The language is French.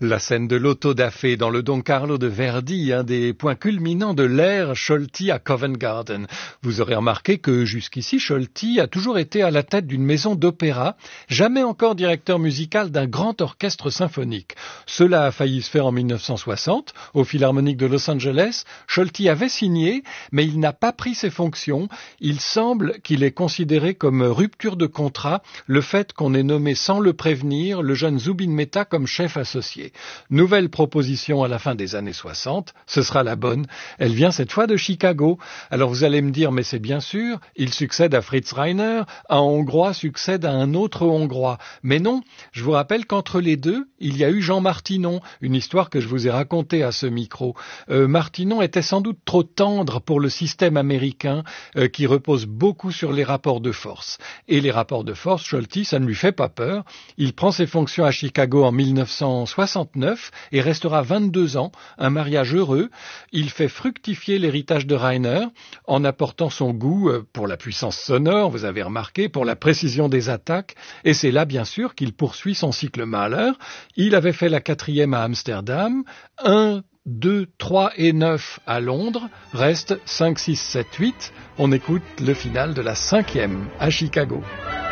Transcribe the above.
La scène de l'Auto da Fé dans le Don Carlo de Verdi, un des points culminants de l'ère Scholti à Covent Garden. Vous aurez remarqué que jusqu'ici, Scholti a toujours été à la tête d'une maison d'opéra, jamais encore directeur musical d'un grand orchestre symphonique. Cela a failli se faire en 1960, au Philharmonique de Los Angeles. Scholti avait signé, mais il n'a pas pris ses fonctions. Il semble qu'il ait considéré comme rupture de contrat le fait qu'on ait nommé sans le prévenir le jeune Zubin Mehta comme chef associé. Nouvelle proposition à la fin des années 60, ce sera la bonne. Elle vient cette fois de Chicago. Alors vous allez me dire, mais c'est bien sûr, il succède à Fritz Reiner, un Hongrois succède à un autre Hongrois. Mais non, je vous rappelle qu'entre les deux, il y a eu Jean Martinon, une histoire que je vous ai racontée à ce micro. Martinon était sans doute trop tendre pour le système américain qui repose beaucoup sur les rapports de force. Et les rapports de force, Scholti, ça ne lui fait pas peur. Il prend ses fonctions à Chicago en 1969 et restera 22 ans, un mariage heureux. Il fait fructifier l'héritage de Reiner en apportant son goût pour la puissance sonore, vous avez remarqué, pour la précision des attaques, et c'est là bien sûr qu'il poursuit son cycle Mahler. Il avait fait la 4e à Amsterdam, 1, 2, 3 et 9 à Londres, reste 5, 6, 7, 8. On écoute le final de la 5e à Chicago.